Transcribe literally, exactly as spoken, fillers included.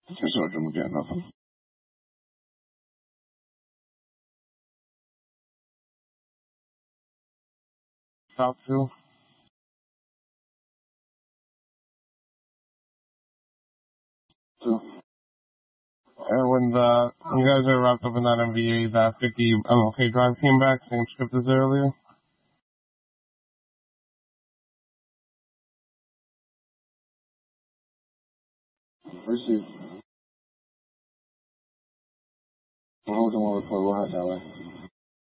Just search them again, nothing. Top two. Two. And when the when you guys are wrapped up in that M V A, that fifty M L K drive came back, same script as earlier. Received. Hold on, we'll report. We'll have that way.